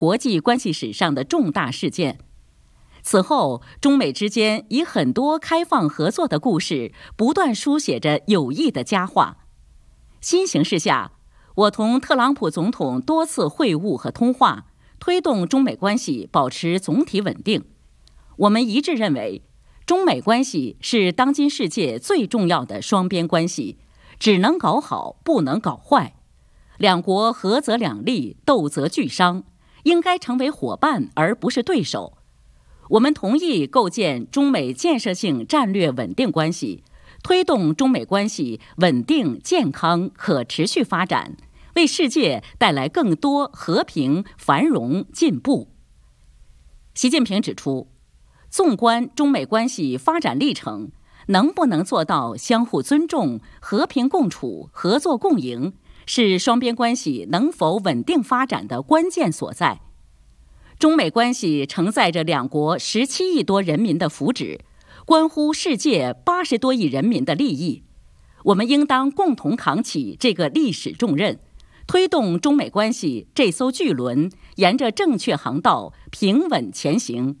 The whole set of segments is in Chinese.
国际关系史上的重大事件。此后，中美之间以很多开放合作的故事不断书写着友谊的佳话。新形势下，我同特朗普总统多次会晤和通话，推动中美关系保持总体稳定。我们一致认为，中美关系是当今世界最重要的双边关系，只能搞好，不能搞坏。两国合则两利，斗则俱伤，应该成为伙伴而不是对手。我们同意构建中美建设性战略稳定关系，推动中美关系稳定、健康、可持续发展，为世界带来更多和平、繁荣、进步。习近平指出，纵观中美关系发展历程，能不能做到相互尊重、和平共处、合作共赢，是双边关系能否稳定发展的关键所在。中美关系承载着两国17亿多人民的福祉，关乎世界80多亿人民的利益。我们应当共同扛起这个历史重任，推动中美关系这艘巨轮沿着正确航道平稳前行。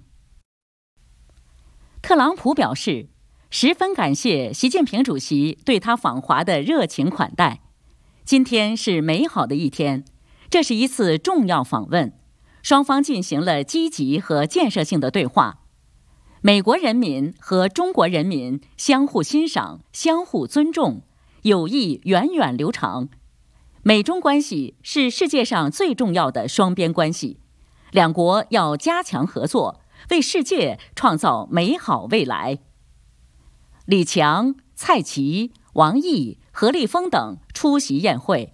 特朗普表示，十分感谢习近平主席对他访华的热情款待。今天是美好的一天，这是一次重要访问，双方进行了积极和建设性的对话。美国人民和中国人民相互欣赏、相互尊重，友谊源远流长。美中关系是世界上最重要的双边关系，两国要加强合作，为世界创造美好未来。李强、蔡奇、王毅、何立峰等出席宴会。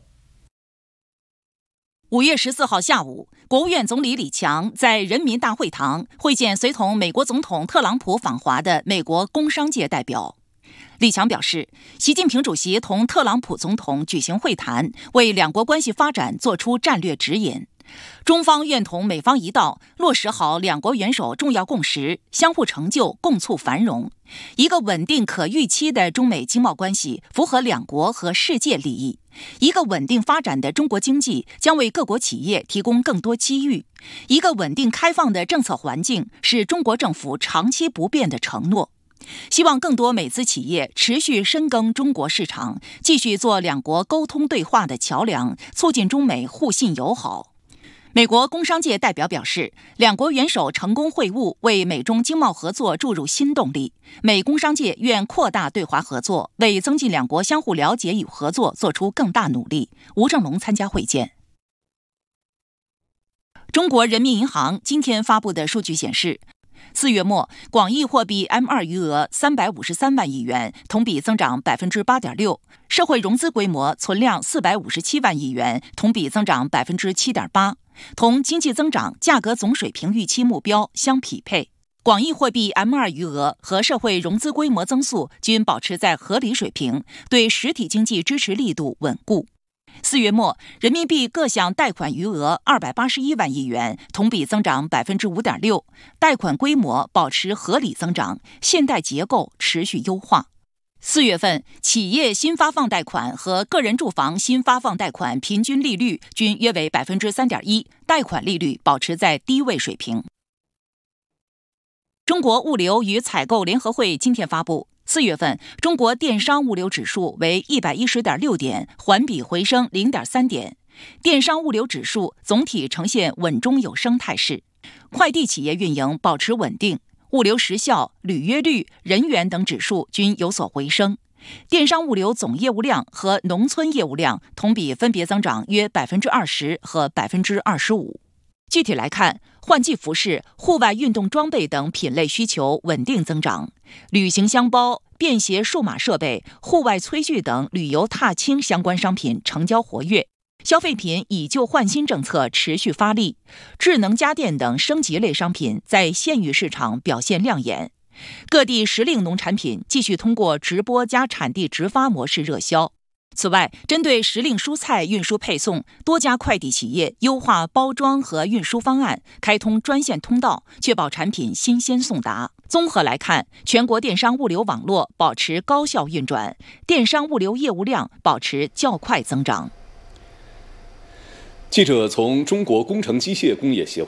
5月14号下午，国务院总理李强在人民大会堂会见随同美国总统特朗普访华的美国工商界代表。李强表示，习近平主席同特朗普总统举行会谈，为两国关系发展作出战略指引。中方愿同美方一道，落实好两国元首重要共识，相互成就，共促繁荣。一个稳定可预期的中美经贸关系符合两国和世界利益。一个稳定发展的中国经济将为各国企业提供更多机遇。一个稳定开放的政策环境是中国政府长期不变的承诺。希望更多美资企业持续深耕中国市场，继续做两国沟通对话的桥梁，促进中美互信友好。美国工商界代表表示，两国元首成功会晤，为美中经贸合作注入新动力。美工商界愿扩大对华合作，为增进两国相互了解与合作做出更大努力。吴正龙参加会见。中国人民银行今天发布的数据显示，4月末，广义货币 M2 余额353万亿元，同比增长 8.6%； 社会融资规模存量457万亿元，同比增长 7.8%， 同经济增长、价格总水平预期目标相匹配。广义货币 M2 余额和社会融资规模增速均保持在合理水平，对实体经济支持力度稳固。4月末，人民币各项贷款余额281万亿元，同比增长 5.6%， 贷款规模保持合理增长，信贷结构持续优化。4月份，企业新发放贷款和个人住房新发放贷款平均利率均约为 3.1%， 贷款利率保持在低位水平。中国物流与采购联合会今天发布，4月份中国电商物流指数为 110.6 点，环比回升 0.3 点。电商物流指数总体呈现稳中有升态势，快递企业运营保持稳定，物流时效、履约率、人员等指数均有所回升。电商物流总业务量和农村业务量同比分别增长约 20% 和 25%。具体来看，换季服饰、户外运动装备等品类需求稳定增长，旅行箱包、便携数码设备、户外炊具等旅游踏青相关商品成交活跃，消费品以旧换新政策持续发力，智能家电等升级类商品在县域市场表现亮眼。各地时令农产品继续通过直播加产地直发模式热销。此外，针对时令蔬菜运输配送，多家快递企业优化包装和运输方案，开通专线通道，确保产品新鲜送达。综合来看，全国电商物流网络保持高效运转，电商物流业务量保持较快增长。 记者从中国工程机械工业协会